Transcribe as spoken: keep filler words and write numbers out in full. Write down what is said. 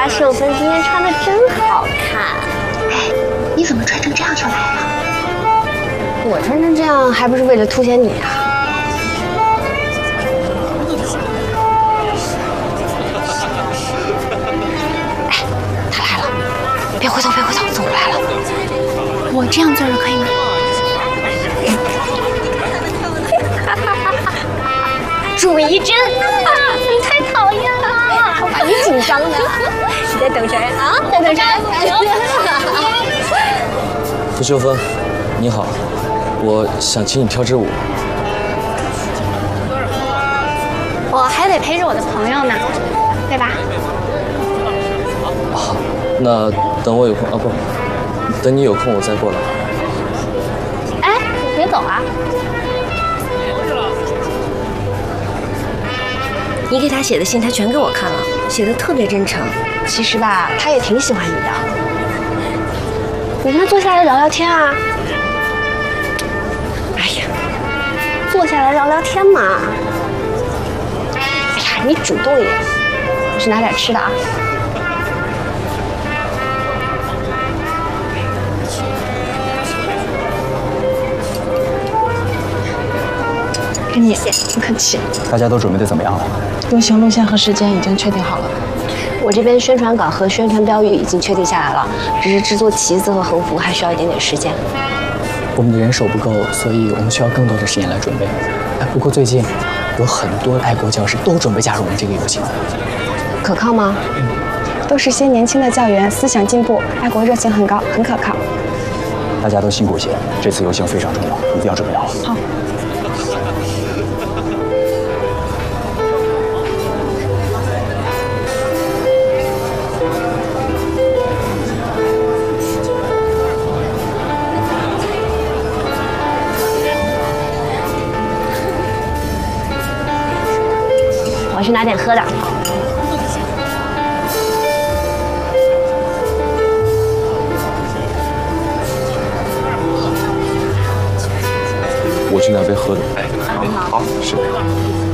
呀，秀芬今天穿的真好看。 哎，你怎么穿成这样就来了？ 我穿成这样还不是为了凸显你啊？哎，他来了，别回头，别回头，走过来了。 我这样坐着可以吗？ 注意真，你太讨厌了，我把你紧张的。你在等谁啊？在等谁？ 傅秀芬，你好，我想请你跳支舞。 我还得陪着我的朋友呢，对吧？ 好，那等我有空啊，不，等你有空我再过来。 哎，你别走啊！ 你给他写的信，他全给我看了，写的特别真诚。其实吧，他也挺喜欢你的。你跟他坐下来聊聊天啊。哎呀，坐下来聊聊天嘛。哎呀，你主动一点。我去拿点吃的啊。 给你，不客气。 大家都准备的怎么样了？ 游行路线和时间已经确定好了。 我这边宣传稿和宣传标语已经确定下来了，只是制作旗子和横幅还需要一点点时间。 我们的人手不够，所以我们需要更多的时间来准备。哎，不过最近有很多爱国教师都准备加入我们这个游行， 可靠吗？ 嗯，都是些年轻的教员，思想进步，爱国热情很高，很可靠。 大家都辛苦些，这次游行非常重要，一定要准备好。 好。 我去拿点喝的。 我去拿杯喝的。 哎，好，好，是。